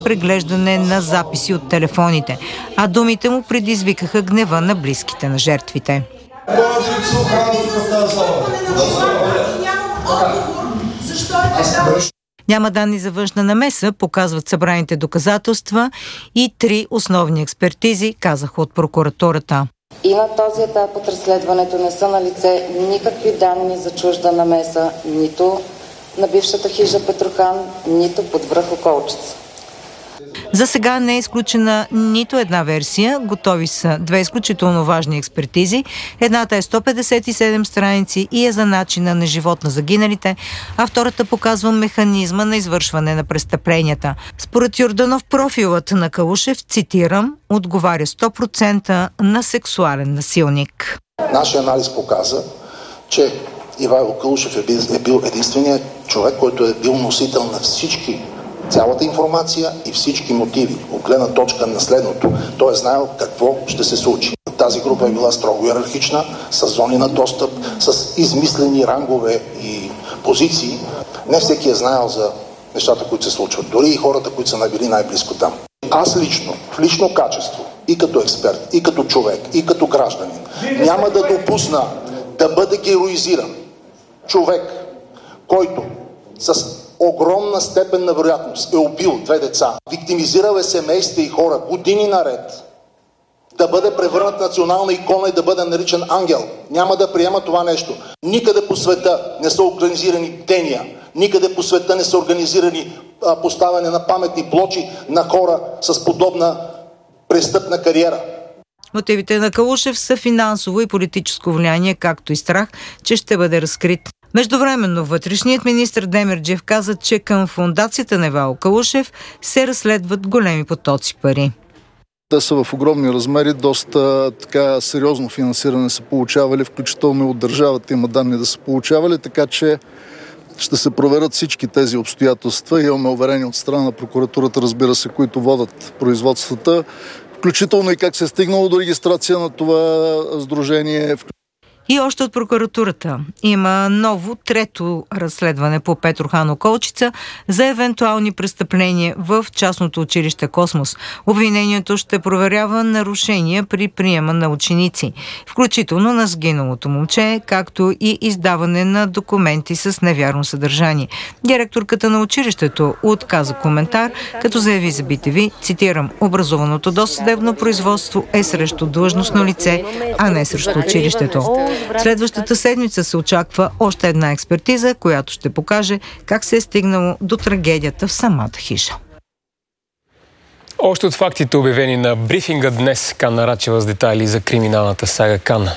преглеждане на записи от телефоните, а думите му предизвикаха гнева на близките на жертвите. Няма данни за външна намеса, показват събраните доказателства и 3 основни експертизи, казаха от прокуратурата. И на този етап от разследването не са налице никакви данни за чужда намеса, нито на бившата хижа Петрохан, нито под връх Околчица. За сега не е изключена нито една версия. Готови са 2 изключително важни експертизи. Едната е 157 страници и е за начина на живот на загиналите, а втората показва механизма на извършване на престъпленията. Според Йорданов, профилът на Калушев, цитирам, отговаря 100% на сексуален насилник. Нашия анализ показа, че Ивайло Калушев е бил единственият човек, който е бил носител на цялата информация и всички мотиви. От гледна точка на следното, той е знаел какво ще се случи. Тази група е била строго иерархична, с зони на достъп, с измислени рангове и позиции. Не всеки е знаел за нещата, които се случват. Дори и хората, които са били най-близко там. Аз лично, в лично качество, и като експерт, и като човек, и като гражданин, няма да допусна да бъде героизиран човек, който с огромна степен на вероятност е убил 2 деца, виктимизирал е семейства и хора години наред, да бъде превърнат в национална икона и да бъде наричан ангел. Няма да приема това нещо. Никъде по света не са организирани бдения, никъде по света не са организирани поставяне на паметни плочи на хора с подобна престъпна кариера. Мотивите на Калушев са финансово и политическо влияние, както и страх, че ще бъде разкрит. Междувременно вътрешният министър Демерджиев каза, че към фондацията на Ивайло Калушев се разследват големи потоци пари. Те са в огромни размери, доста сериозно финансиране са получавали, включително и от държавата има данни да са получавали, така че ще се проверят всички тези обстоятелства. Имаме уверение от страна на прокуратурата, разбира се, които водят производствата, включително и как се е стигнало до регистрация на това сдружение. И още от прокуратурата има ново 3-то разследване по Петрохан Околчица за евентуални престъпления в частното училище Космос. Обвинението ще проверява нарушения при приема на ученици, включително на сгиналото момче, както и издаване на документи с невярно съдържание. Директорката на училището отказа коментар, като заяви за BTV, цитирам, образуваното досъдебно производство е срещу длъжностно лице, а не срещу училището. Следващата седмица се очаква още една експертиза, която ще покаже как се е стигнало до трагедията в самата хижа. Още от фактите, обявени на брифинга днес, Канна Рачева с детайли за криминалната сага. Канна.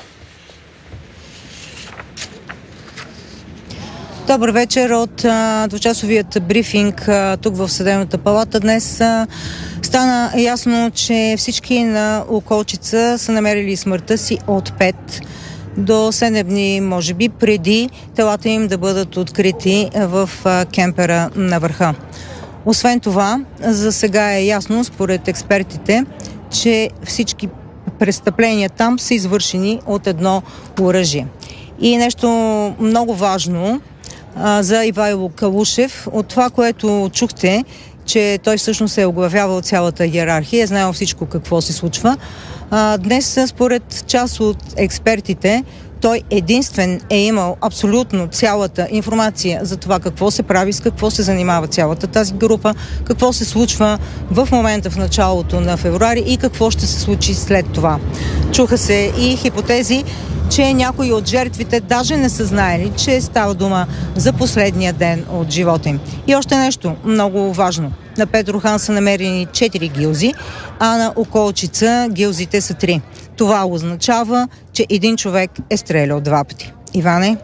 Добър вечер от двучасовият брифинг тук в Съдебната палата. Днес стана ясно, че всички на Околчица са намерили смъртта си от 5 до 7 дни, може би, преди телата им да бъдат открити в кемпера на върха. Освен това, за сега е ясно, според експертите, че всички престъпления там са извършени от едно оръжие. И нещо много важно за Ивайло Калушев, от това, което чухте, че той всъщност е оглавявал цялата иерархия, е знаел всичко какво се случва. Днес, според част от експертите, той единствен е имал абсолютно цялата информация за това какво се прави, с какво се занимава цялата тази група, какво се случва в момента в началото на февруари и какво ще се случи след това. Чуха се и хипотези, че някои от жертвите даже не са знаели, че става дума за последния ден от живота им. И още нещо много важно. На Петрохан са намерени 4 гилзи, а на Околчица гилзите са 3. Това означава, че един човек е стрелял 2 пъти. Иване?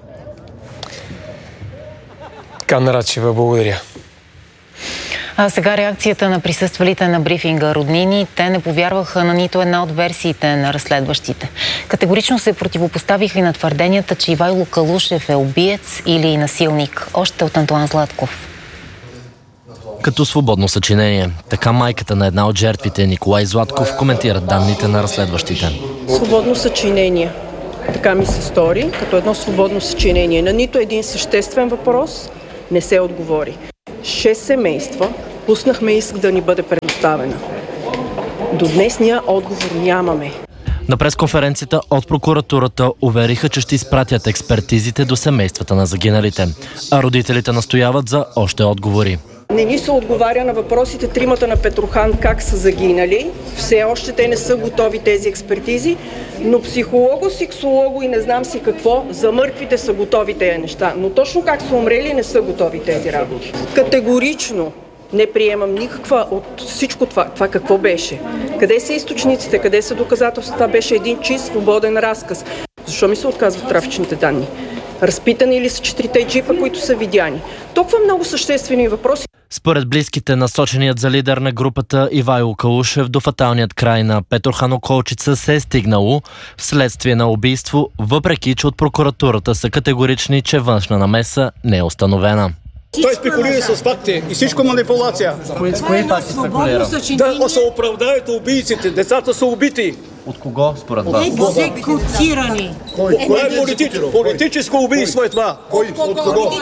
Канна Рачева, благодаря. А сега реакцията на присъствалите на брифинга роднини. Те не повярваха на нито една от версиите на разследващите. Категорично се противопоставиха и на твърденията, че Ивайло Калушев е убиец или насилник. Още от Антоан Златков. Като свободно съчинение. Така майката на една от жертвите, Николай Златков, коментира данните на разследващите. Свободно съчинение. Така ми се стори, като едно свободно съчинение. На нито един съществен въпрос не се отговори. 6 семейства Пуснахме иск да ни бъде предоставена. До днес ние отговор нямаме. На пресконференцията от прокуратурата увериха, че ще изпратят експертизите до семействата на загиналите, а родителите настояват за още отговори. Не ни се отговаря на въпросите тримата на Петрохан как са загинали. Все още те не са готови тези експертизи, но психолого, сексолого и не знам си какво, за мъртвите са готови тези неща. Но точно как са умрели не са готови тези работи. Категорично не приемам никаква от всичко това. Това какво беше? Къде са източниците? Къде са доказателства? Това беше един чист, свободен разказ. Защо ми се отказват трафичните данни? Разпитани ли са 4 джипа, които са видяни? Толкова много съществени въпроси. Според близките, насоченият за лидер на групата Ивайло Калушев до фаталният край на Петрохан Околчица се е стигнало вследствие на убийство, въпреки че от прокуратурата са категорични, че външна намеса не е установена. Той спекулира с факти и всичко манипулация. С кои факти спекулира? Да се оправдаят убийците. Децата са убити. От кого според вас? Екзекутирани. Кое е политическо? Политическо убийство е това. От кого?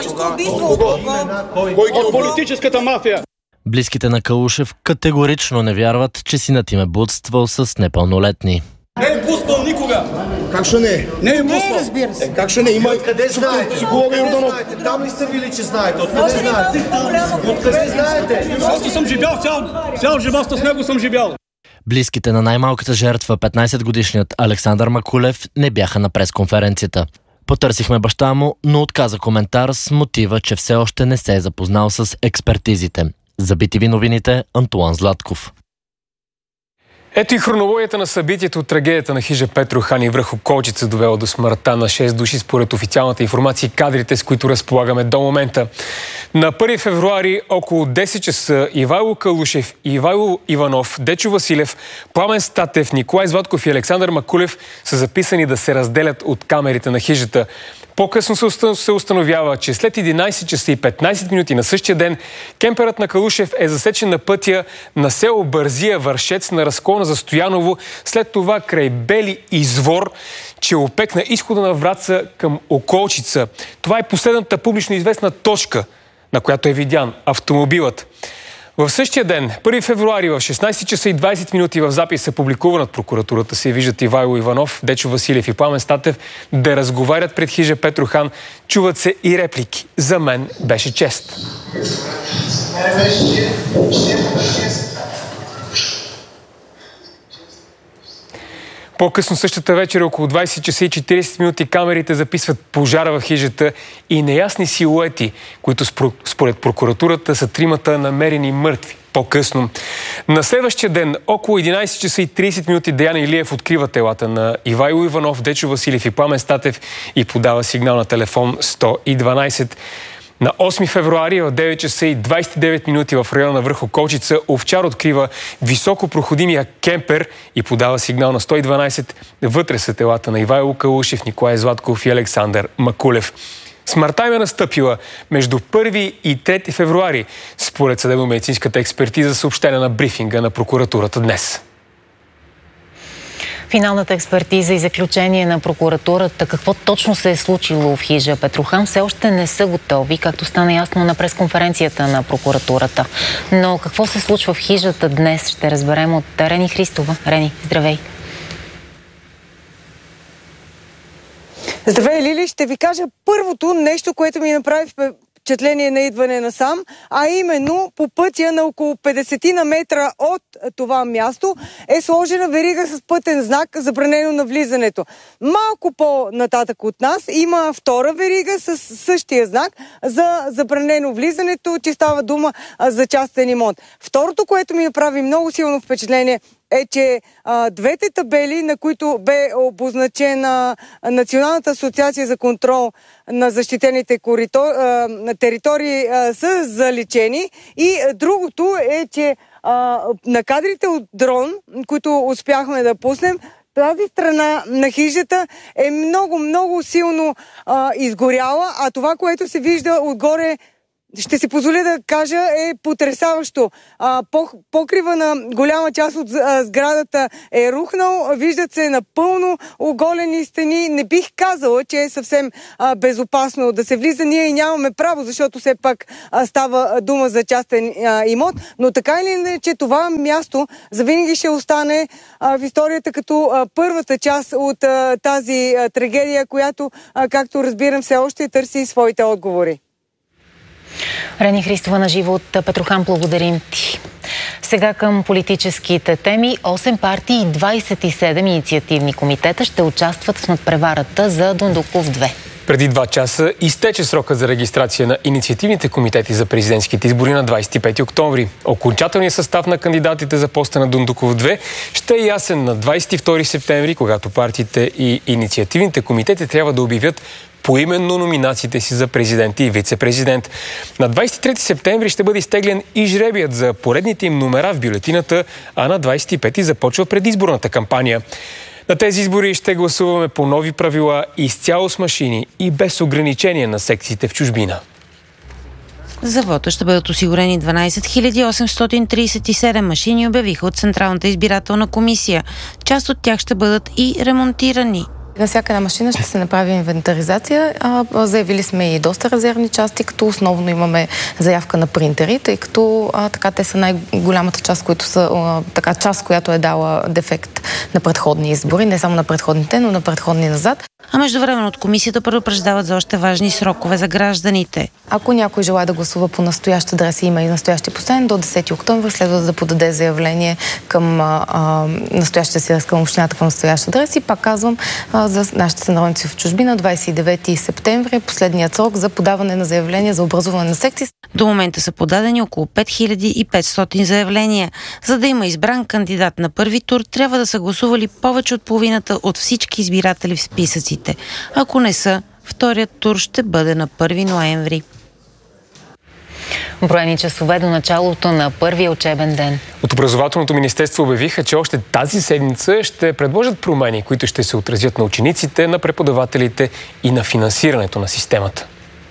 От политическата мафия. Близките на Калушев категорично не вярват, че синът им е блудствал с непълнолетни. Не е пуснал никога. Как ще не? Не е пуснал. Разбира се. Как ще не? Има къде знаете? Психолога Йорданов. Там ли сте били, че знаете? Откъде знаете? Откъде знаете? Аз съм живял, цял живот с него съм живял. Близките на най-малката жертва, 15-годишният Александър Макулев, не бяха на пресконференцията. Потърсихме баща му, но отказа коментар с мотива, че все още не се е запознал с експертизите. За BTV новините, Антуан Златков. Ето и хронологията на събитието от трагедията на хижа Петрохан и връх Околчица, довела до смъртта на 6 души според официалната информация и кадрите, с които разполагаме до момента. На 1 февруари около 10 часа Ивайло Калушев, Ивайло Иванов, Дечо Василев, Пламен Статев, Николай Златков и Александър Макулев са записани да се разделят от камерите на хижата. По-късно се установява, че след 11 часа и 15 минути на същия ден кемперът на Калушев е засечен на пътя на село Бързия Вършец на разклона за Стояново, след това край Бели извор, че опекна изхода на Враца към Околчица. Това е последната публично известна точка, на която е видян автомобилът. В същия ден, 1 февруари, в 16 часа и 20 минути в запис, публикуван от прокуратурата, се виждат Ивайло Иванов, Дечо Василев и Пламен Статев да разговарят пред хижа Петрохан. Чуват се и реплики. За мен беше чест. По-късно същата вечер, около 20 часа и 40 минути, камерите записват пожара в хижата и неясни силуети, които според прокуратурата са тримата намерени мъртви. По-късно. На следващия ден, около 11 часа и 30 минути, Деян Илиев открива телата на Ивайло Иванов, Дечо Василев и Пламен Статев и подава сигнал на телефон 112. На 8 февруари в 9 часа и 29 минути в района на връх Околчица овчар открива високо проходимия кемпер и подава сигнал на 112. Вътре са телата на Ивайло Калушев, Николай Златков и Александър Макулев. Смъртта им е настъпила между 1 и 3 февруари, според съдебно-медицинската експертиза, съобщена на брифинга на прокуратурата днес. Финалната експертиза и заключение на прокуратурата, какво точно се е случило в хижа Петрохан, все още не са готови, както стана ясно на пресконференцията на прокуратурата. Но какво се случва в хижата днес, ще разберем от Рени Христова. Рени, здравей! Здравей, Лили! Ще ви кажа първото нещо, което ми направи впечатление на идване насам, а именно по пътя на около 50 на метра от това място е сложена верига с пътен знак забранено на влизането. Малко по-нататък от нас има втора верига с същия знак за забранено влизането, че става дума за частен имот. Второто, което ми направи много силно впечатление, е, че двете табели, на които бе обозначена Националната асоциация за контрол на защитените територии, са заличени. И другото е, че на кадрите от дрон, които успяхме да пуснем, тази страна на хижата е много, много силно изгоряла, а това, което се вижда отгоре, ще си позволя да кажа, е потресаващо. Покрива на голяма част от сградата е рухнал, виждат се напълно оголени стени. Не бих казала, че е съвсем безопасно да се влиза. Ние и нямаме право, защото все пак става дума за частен имот, но така или иначе това място завинаги ще остане в историята като първата част от тази трагедия, която, както разбирам, все още търси своите отговори. Рени Христова на живо от Петрохан, благодарим ти. Сега към политическите теми. 8 партии и 27 инициативни комитета ще участват в надпреварата за Дондуков 2. Преди 2 часа изтече срокът за регистрация на инициативните комитети за президентските избори на 25 октомври. Окончателният състав на кандидатите за поста на Дондуков 2 ще е ясен на 22 септември, когато партиите и инициативните комитети трябва да обявят поименно номинациите си за президент и вице-президент. На 23 септември ще бъде изтеглен и жребият за поредните им номера в бюлетината, а на 25 започва предизборната кампания. На тези избори ще гласуваме по нови правила, изцяло с машини и без ограничения на секциите в чужбина. За вота ще бъдат осигурени 12 837 машини, обявиха от Централната избирателна комисия. Част от тях ще бъдат и ремонтирани. На всяка една машина ще се направи инвентаризация. Заявили сме и доста резервни части, като основно имаме заявка на принтери, тъй като така те са най-голямата част, които са част, която е дала дефект на предходни избори, не само на предходните, но на предходни назад. А междувременно от комисията предупреждават за още важни срокове за гражданите. Ако някой желае да гласува по настоящ адрес и има и настоящи постоянен, до 10 октомври следва да подаде заявление към настоящия си адрес, към общината, към настоящ адрес. И пак казвам, за нашите сънародници в чужбина, 29 септември е последният срок за подаване на заявления за образуване на секции. До момента са подадени около 5500 заявления. За да има избран кандидат на първи тур, трябва да са гласували повече от половината от всички избиратели в списъците. Ако не са, вторият тур ще бъде на 1 ноември. Броени часове до началото на първия учебен ден. От Образователното министерство обявиха, че още тази седмица ще предложат промени, които ще се отразят на учениците, на преподавателите и на финансирането на системата.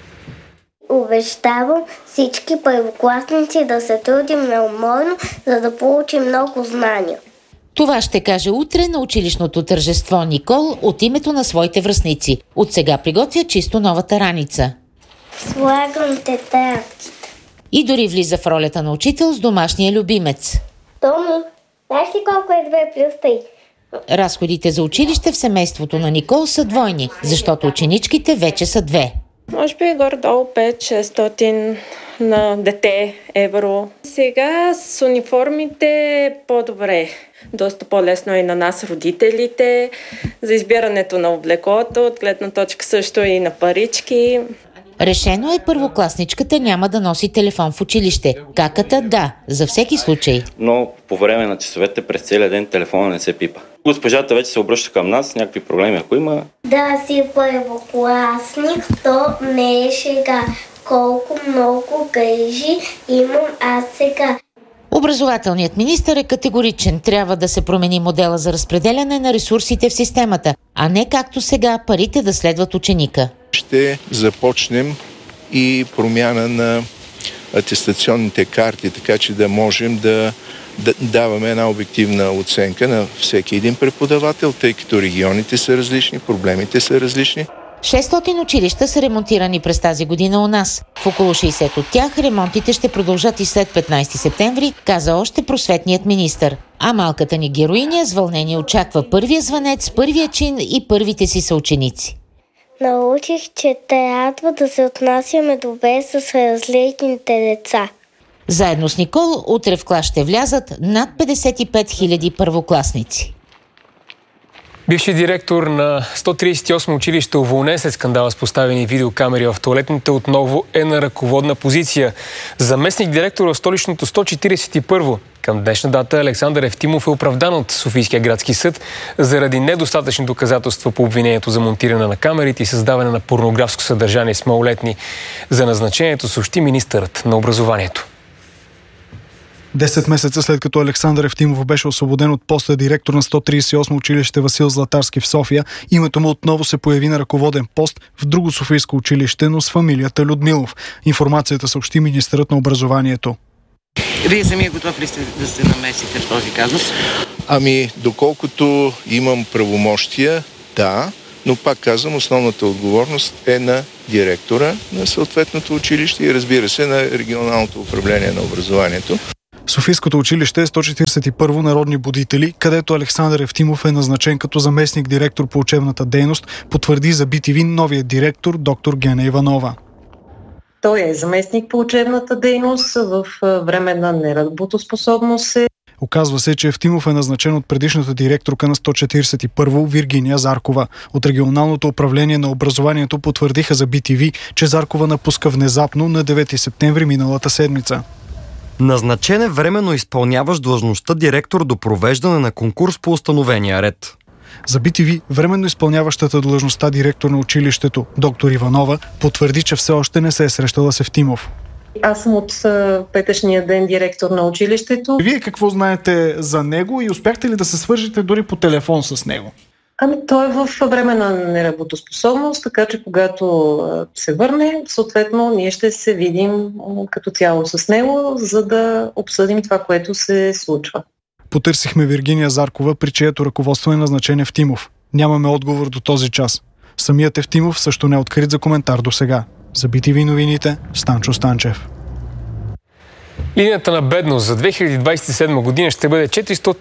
Обещавам всички първокласници да се трудим неуморно, за да получим много знания. Това ще каже утре на училищното тържество Никол от името на своите връстници. От сега приготвя чисто новата раница. Слагам тетрадките. И дори влиза в ролята на учител с домашния любимец. Томи, знаеш ли колко е 2 плюс 3? Разходите за училище в семейството на Никол са двойни, защото ученичките вече са 2. Може би горе-долу 5-600 на дете евро. Сега с униформите е по-добре. Доста по-лесно и на нас, родителите, за избирането на облеклото, от гледна точка също и на парички. Решено е първокласничката няма да носи телефон в училище. Каката да, за всеки случай. Но по време на часовете през целия ден телефона не се пипа. Госпожата вече се обръща към нас, някакви проблеми ако има. Да си първокласник, то не е шега. Колко много грижи имам аз сега. Образователният министър е категоричен. Трябва да се промени модела за разпределяне на ресурсите в системата, а не както сега парите да следват ученика. Ще започнем и промяна на атестационните карти, така че да можем да даваме една обективна оценка на всеки един преподавател, тъй като регионите са различни, проблемите са различни. 600 училища са ремонтирани през тази година у нас. В около 60 от тях ремонтите ще продължат и след 15 септември, каза още просветният министър. А малката ни героиня с вълнение очаква първия звънец, първия чин и първите си съученици. Научих, че трябва да се отнасяме добре с различните деца. Заедно с Никол утре в клас ще влязат над 55 000 първокласници. Бившият директор на 138 училище, уволнен след скандала с поставени видеокамери в тоалетните, отново е на ръководна позиция. Заместник директор в столичното 141. Към днешна дата Александър Евтимов е оправдан от Софийския градски съд заради недостатъчни доказателства по обвинението за монтиране на камерите и създаване на порнографско съдържание с малолетни. За назначението съобщи министърът на образованието. 10 месеца след като Александър Евтимов беше освободен от поста директор на 138 училище Васил Златарски в София, името му отново се появи на ръководен пост в друго софийско училище, но с фамилията Людмилов. Информацията съобщи министърът на образованието. Вие самия готов ли сте да се намесите в този казус? Доколкото имам правомощия, да, но пак казвам, основната отговорност е на директора на съответното училище и разбира се на регионалното управление на образованието. Софийското училище е 141 народни будители, където Александър Евтимов е назначен като заместник-директор по учебната дейност, потвърди за BTV новият директор доктор Гена Иванова. Той е заместник по учебната дейност в временна неработоспособност. Оказва се, че Евтимов е назначен от предишната директорка на 141 Виргиния Заркова. От регионалното управление на образованието потвърдиха за BTV, че Заркова напуска внезапно на 9 септември миналата седмица. Назначен е временно изпълняващ длъжността директор до провеждане на конкурс по установения ред. За BTV временно изпълняващата длъжността директор на училището доктор Иванова потвърди, че все още не се е срещала с Евтимов. Аз съм от петъчния ден директор на училището. Вие какво знаете за него и успяхте ли да се свържете дори по телефон с него? Той е в временна неработоспособност, така че когато се върне, съответно ние ще се видим като цяло с него, за да обсъдим това, което се случва. Потърсихме Виргиния Заркова, при чието ръководство е назначен Евтимов. Нямаме отговор до този час. Самият Евтимов също не е открит за коментар до сега. За BTV новините, Станчо Станчев. Линията на бедност за 2027 година ще бъде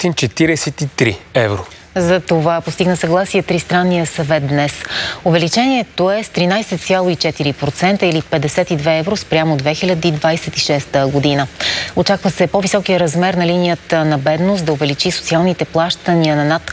443 евро. За това постигна съгласие Тристранния съвет днес. Увеличението е с 13,4% или 52 евро спрямо 2026 година. Очаква се по-високия размер на линията на бедност да увеличи социалните плащания на над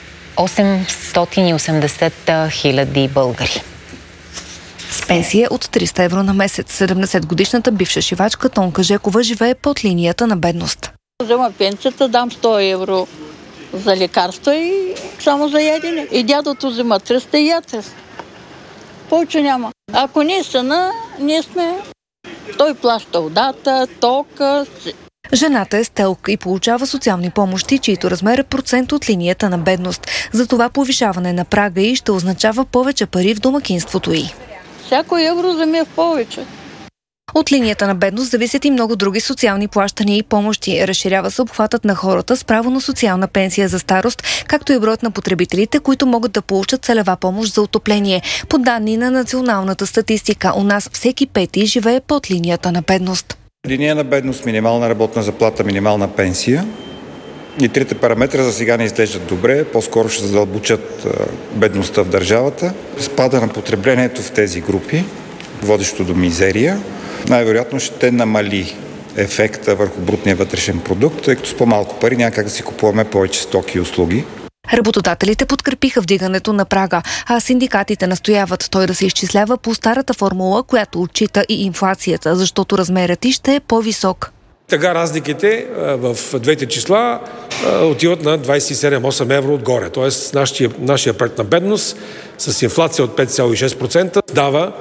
880 хиляди българи. С пенсия от 300 евро на месец, 70-годишната бивша шивачка Тонка Жекова живее под линията на бедност. Взема пенсията, дам 100 евро за лекарства и само за ядене. И дядото взема 300 и яд. Повече няма. Ако не сина, ние сме... Той плаща водата, тока. Жената е стелка и получава социални помощи, чието размер е процент от линията на бедност. Затова повишаване на прага й ще означава повече пари в домакинството й. Всяко евро за мен повече. От линията на бедност зависят и много други социални плащания и помощи. Разширява се обхватът на хората с право на социална пенсия за старост, както и броят на потребителите, които могат да получат целева помощ за отопление. По данни на националната статистика, у нас всеки пети живее под линията на бедност. Линия на бедност, минимална работна заплата, минимална пенсия. И трите параметра за сега не изглеждат добре, по-скоро ще задълбочат бедността в държавата. Спада на потреблението в тези групи, водещо до мизерия, най-вероятно ще намали ефекта върху брутния вътрешен продукт, тъй като с по-малко пари някак да си купуваме повече стоки и услуги. Работодателите подкрепиха вдигането на прага, а синдикатите настояват той да се изчислява по старата формула, която отчита и инфлацията, защото размерът й ще е по-висок. Така разликите в двете числа отиват на 27,8 евро отгоре. Тоест нашия проект на бедност с инфлация от 5,6% дава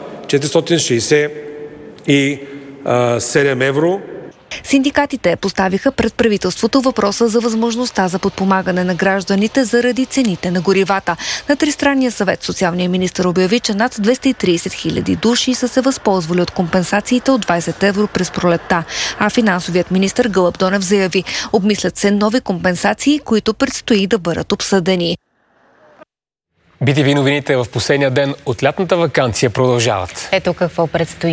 467 евро. Синдикатите поставиха пред правителството въпроса за възможността за подпомагане на гражданите заради цените на горивата. На Тристранния съвет социалният министър обяви, че над 230 хиляди души са се възползвали от компенсациите от 20 евро през пролетта. А финансовият министър Гълъб Донев заяви, обмислят се нови компенсации, които предстои да бъдат обсъдени. BTV новините в последния ден от лятната ваканция продължават. Ето какво предстои.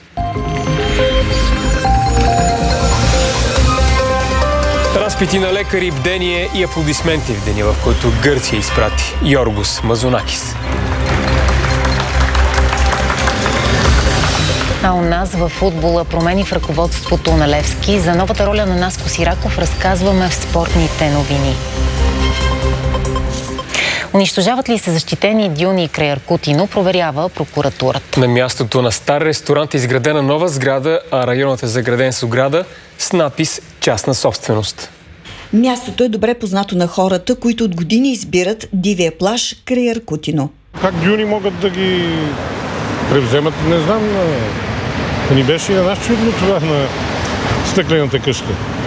Разпити на лекари, бдение и аплодисменти в деня, в който Гърция изпрати Йоргос Мазонакис. А у нас във футбола промени в ръководството на Левски. За новата роля на Наско Сираков разказваме в спортните новини. Унищожават ли се защитени дюни край Аркутино, проверява прокуратурата. На мястото на стар ресторант е изградена нова сграда, а районът е заграден с ограда с надпис «Частна собственост». Мястото е добре познато на хората, които от години избират дивия плаж край Аркутино. Как дюни могат да ги превземат, не знам. Не беше и на нас чудно това на стъклената къща.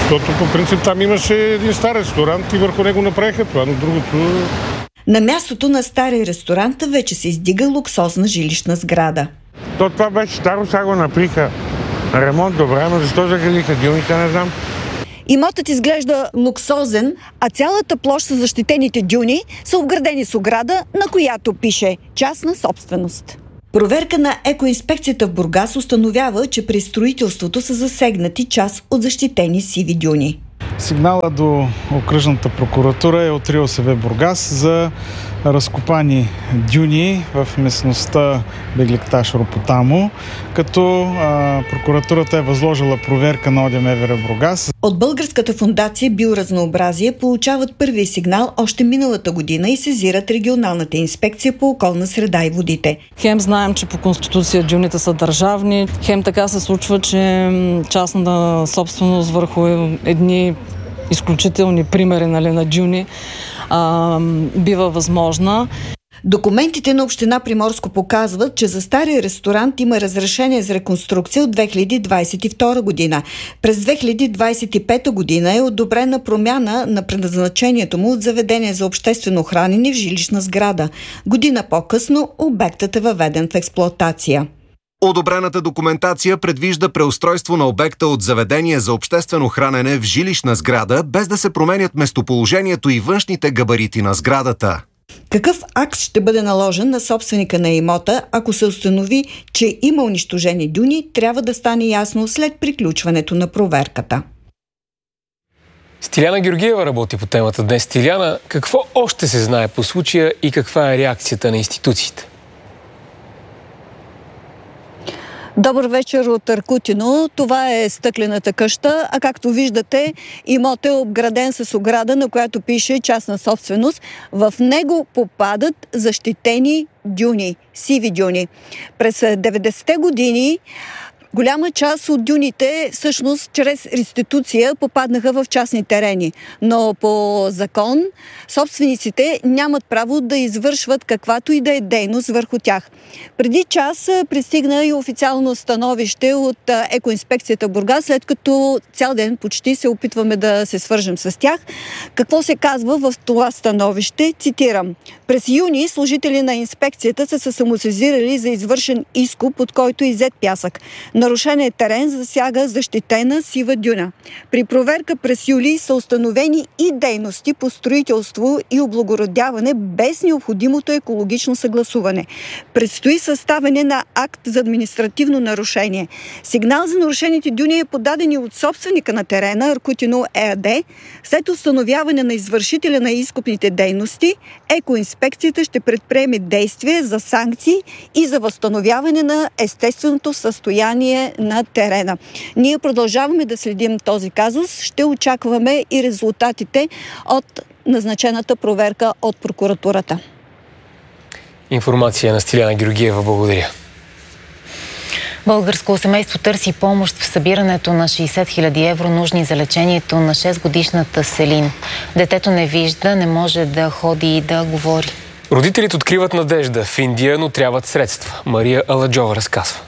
Защото по принцип там имаше един стар ресторант и върху него направиха това, но другото... На мястото на стария ресторант вече се издига луксозна жилищна сграда. Това беше старо, сега го направиха ремонт, добре, но защо заградиха дюните, не знам. Имотът изглежда луксозен, а цялата площ с защитените дюни са обградени с ограда, на която пише частна собственост. Проверка на екоинспекцията в Бургас установява, че при строителството са засегнати част от защитени сиви дюни. Сигнала до окръжната прокуратура е от РИОСВ Бургас за разкопани дюни в местността Бегликташ Ропотамо, като прокуратурата е възложила проверка на ОДМВР Бургас. От Българската фондация Биоразнообразие получават първия сигнал още миналата година и сезират регионалната инспекция по околна среда и водите. Хем знаем, че по Конституция дюните са държавни, хем така се случва, че частната собственост върху едни изключителни примери на дюни бива възможна. Документите на община Приморско показват, че за стария ресторант има разрешение за реконструкция от 2022 година. През 2025 година е одобрена промяна на предназначението му от заведение за обществено хранене в жилищна сграда. Година по-късно обектът е въведен в експлоатация. Одобрената документация предвижда преустройство на обекта от заведение за обществено хранене в жилищна сграда, без да се променят местоположението и външните габарити на сградата. Какъв акт ще бъде наложен на собственика на имота, ако се установи, че има унищожени дюни, трябва да стане ясно след приключването на проверката. Стиляна Георгиева работи по темата днес. Стиляна, какво още се знае по случая и каква е реакцията на институциите? Добър вечер от Аркутино. Това е стъклената къща, а както виждате, имот е обграден с ограда, на която пише частна собственост. В него попадат защитени дюни, сиви дюни. През 90-те години голяма част от дюните, всъщност, чрез реституция попаднаха в частни терени. Но по закон собствениците нямат право да извършват каквато и да е дейност върху тях. Преди час пристигна и официално становище от екоинспекцията Бургас, след като цял ден почти се опитваме да се свържем с тях. Какво се казва в това становище? Цитирам. През юни служители на инспекцията са се самосезирали за извършен изкоп, от който е иззет пясък. Нарушен терен засяга защитена сива дюна. При проверка през юли са установени и дейности по строителство и облагородяване без необходимото екологично съгласуване. Предстои съставяне на акт за административно нарушение. Сигнал за нарушените дюни е подаден от собственика на терена Аркутино ЕАД. След установяване на извършителя на изкопните дейности, екоинспекцията ще предприеме действия за санкции и за възстановяване на естественото състояние на терена. Ние продължаваме да следим този казус. Ще очакваме и резултатите от назначената проверка от прокуратурата. Информация на Стиляна Георгиева. Благодаря. Българско семейство търси помощ в събирането на 60 000 евро, нужни за лечението на 6-годишната Селин. Детето не вижда, не може да ходи и да говори. Родителите откриват надежда в Индия, но трябват средства. Мария Аладжова разказва.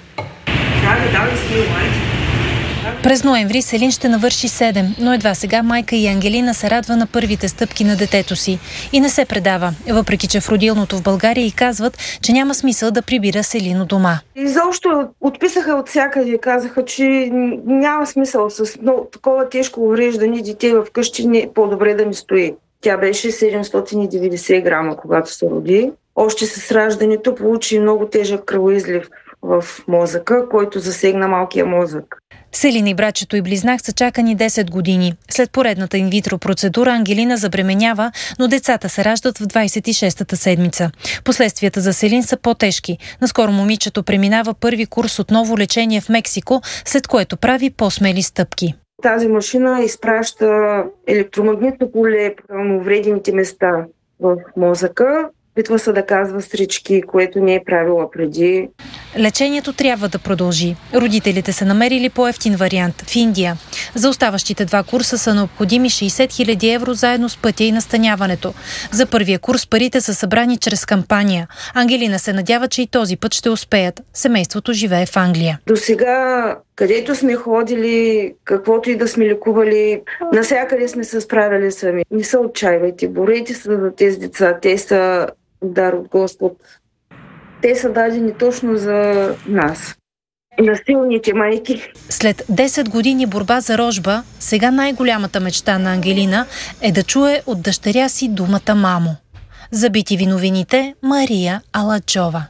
През ноември Селин ще навърши 7, но едва сега майка и Ангелина се радва на първите стъпки на детето си и не се предава, въпреки че в родилното в България и казват, че няма смисъл да прибира Селин у дома. Изобщо отписаха от всякъде и казаха, че няма смисъл с такова тежко увреждане дете вкъщи, не е по-добре да ми стои. Тя беше 790 грама, когато се роди. Още с раждането получи много тежък кръвоизлив в мозъка, който засегна малкия мозък. Селин и братчето и близнак са чакани 10 години. След поредната инвитро процедура Ангелина забременява, но децата се раждат в 26-та седмица. Последствията за Селин са по-тежки. Наскоро момичето преминава първи курс от ново лечение в Мексико, след което прави по-смели стъпки. Тази машина изпраща електромагнитно поле към увредените места в мозъка. Опитва се да казва стрички, което не е правила преди. Лечението трябва да продължи. Родителите са намерили по-евтин вариант в Индия. За оставащите 2 курса са необходими 60 000 евро заедно с пътя и настаняването. За първия курс парите са събрани чрез кампания. Ангелина се надява, че и този път ще успеят. Семейството живее в Англия. До сега Където сме ходили, каквото и да сме лекували, навсякъде сме се справили сами. Не се отчаивайте, борете се за тези деца. Те са дар от Господ. Те са дадени точно за нас. На силните майки. След 10 години борба за рожба, сега най-голямата мечта на Ангелина е да чуе от дъщеря си думата мамо. За BTV новините Мария Алачова.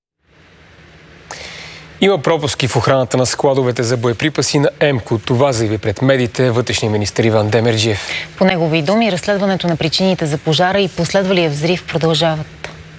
Има пропуски в охраната на складовете за боеприпаси на ЕМКО. Това заяви пред медиите вътрешния министър Иван Демерджиев. По негови думи, разследването на причините за пожара и последвалия взрив продължават.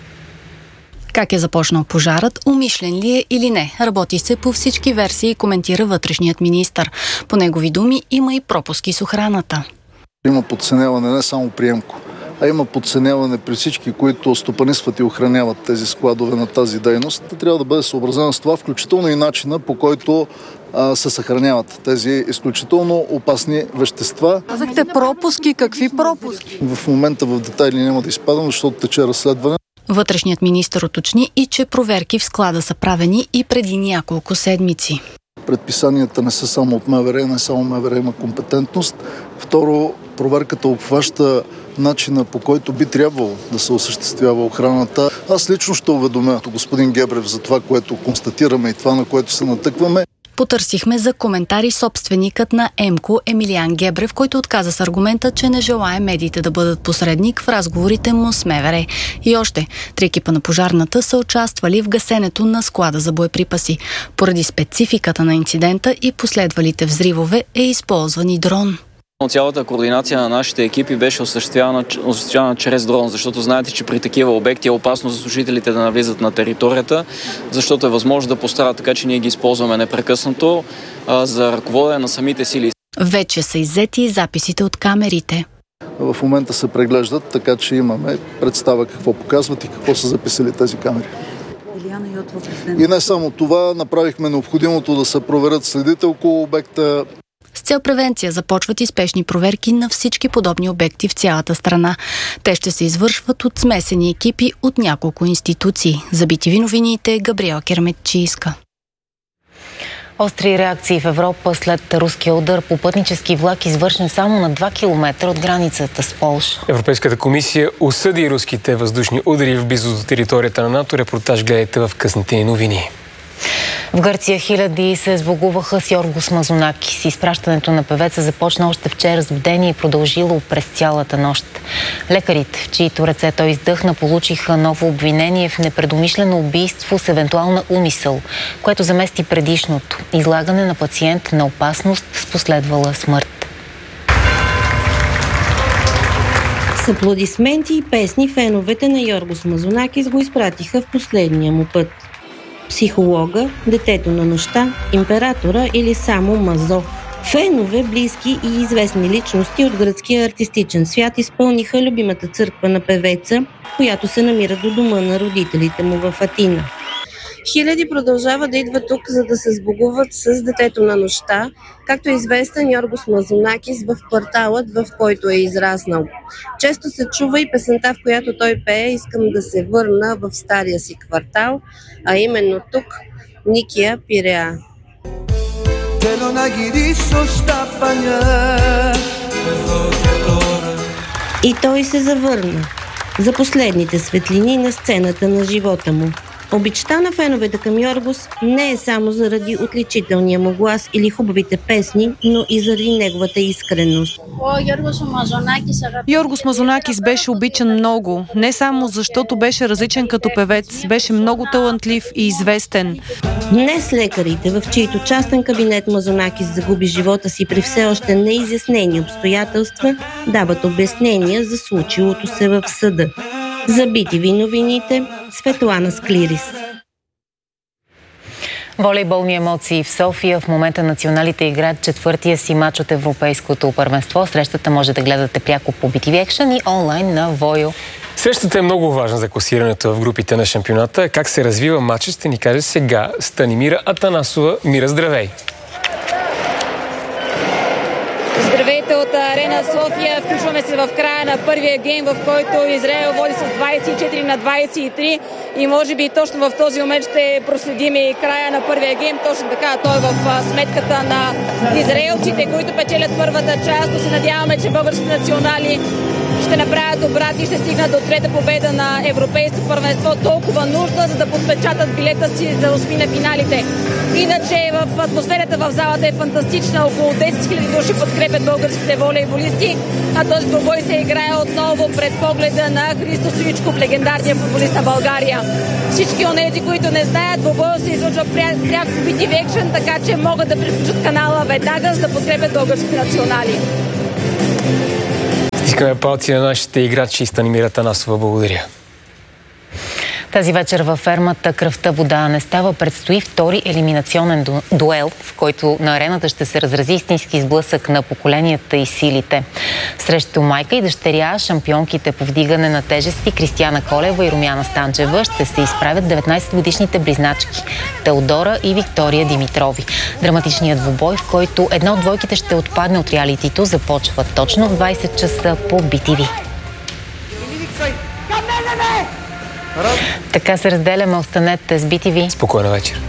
Как е започнал пожарът, умишлен ли е или не? Работи се по всички версии, коментира вътрешният министър. По негови думи има и пропуски с охраната. Има подценяване не само при ЕМКО, а има подценяване при всички, които стопанисват и охраняват тези складове на тази дейност. Трябва да бъде съобразена с това, включително и начина, по който се съхраняват тези изключително опасни вещества. Казахте пропуски. Какви пропуски? В момента в детайли няма да изпадам, защото тече разследване. Вътрешният министър уточни и че проверки в склада са правени и преди няколко седмици. Предписанията не са само от МВР, не само МВР има компетентност. Второ, проверката обхваща начина, по който би трябвало да се осъществява охраната. Аз лично ще уведомя господин Гебрев за това, което констатираме и това, на което се натъкваме. Потърсихме за коментари собственикът на ЕМКО Емилиан Гебрев, който отказа с аргумента, че не желае медиите да бъдат посредник в разговорите му с МВР. И още, 3 екипа на пожарната са участвали в гасенето на склада за боеприпаси. Поради спецификата на инцидента и последвалите взривове е използван и дрон. Цялата координация на нашите екипи беше осъществявана чрез дрон, защото знаете, че при такива обекти е опасно за служителите да навлизат на територията, защото е възможно да пострадат, така че ние ги използваме непрекъснато за ръководене на самите сили. Вече са иззети и записите от камерите. В момента се преглеждат, така че имаме представа какво показват и какво са записали тези камери. И не само това, направихме необходимото да се проверят следите около обекта. С цел превенция започват и спешни проверки на всички подобни обекти в цялата страна. Те ще се извършват от смесени екипи от няколко институции. За BTV новините Габриела Керметчийска. Остри реакции в Европа след руския удар по пътнически влак, извършен само на 2 км от границата с Полша. Европейската комисия осъди руските въздушни удари в близост до територията на НАТО. Репортаж гледайте в късните новини. В Гърция хиляди се сбогуваха с Йоргос Мазонакис. Изпращането на певеца започна още вчера с бдение и продължило през цялата нощ. Лекарите, в чието ръце той издъхна, получиха ново обвинение в непредумишлено убийство с евентуална умисъл, което замести предишното – излагане на пациент на опасност с последвала смърт. С аплодисменти и песни феновете на Йоргос Мазонакис го изпратиха в последния му път. Психолога, детето на нощта, императора или само Мазо. Фенове, близки и известни личности от гръцкия артистичен свят изпълниха любимата църква на певеца, която се намира до дома на родителите му в Атина. Хиляди продължават да идват тук, за да се сбогуват с детето на нощта, както е известен Йоргос Мазонакис в кварталът, в който е израснал. Често се чува и песента, в която той пее "Искам да се върна в стария си квартал", а именно тук Никия Пиреа. И той се завърна за последните светлини на сцената на живота му. Обичта на феновете към Йоргос не е само заради отличителния му глас или хубавите песни, но и заради неговата искреност. Йоргос Мазонакис беше обичан много, не само защото беше различен като певец, беше много талантлив и известен. Днес лекарите, в чието частен кабинет Мазонакис загуби живота си при все още неизяснени обстоятелства, дават обяснения за случилото се в съда. За BTV новините Светлана Склирис. Волейболни емоции в София. В момента националите играят четвъртия си матч от Европейското първенство. Срещата може да гледате пряко по BTV Action и онлайн на Войо. Срещата е много важна за класирането в групите на шампионата. Как се развива матчът, ще ни каже сега Станимира Атанасова. Мира, здравей! Здравейте от арена Арена София. Включваме се в края на първия гейм, в който Израел води с 24-23 и може би точно в този момент ще проследим и края на първия гейм. Точно така, той е в сметката на израелците, които печелят първата част, но се надяваме, че българските национали ще направят обрат и ще стигнат до трета победа на европейско първенство, толкова нужна, за да подпечатат билета си за осми на финалите. Иначе в атмосферата в залата е фантастична. Около 10 000 души подкрепят българските волейболисти, а този двубой се играе отново пред погледа на Христо Стоичков, легендарния футболист на България. Всички онези, които не знаят, двубоя се излъчва пряко по BTV Action, така че могат да приключат канала веднага, за да подкрепят българските национали. Стискаме палци на нашите играчи. Станимира Танасова, благодаря. Тази вечер във фермата "Кръвта вода не става" предстои втори елиминационен дуел, в който на арената ще се разрази истински сблъсък на поколенията и силите. Срещу майка и дъщеря, шампионките по вдигане на тежести Кристияна Колева и Румяна Станчева, ще се изправят 19-годишните близначки Теодора и Виктория Димитрови. Драматичният двубой, в който една от двойките ще отпадне от реалитито, започва точно в 20 часа по BTV. Така се разделяме. Останете с BTV. Спокойна вечер.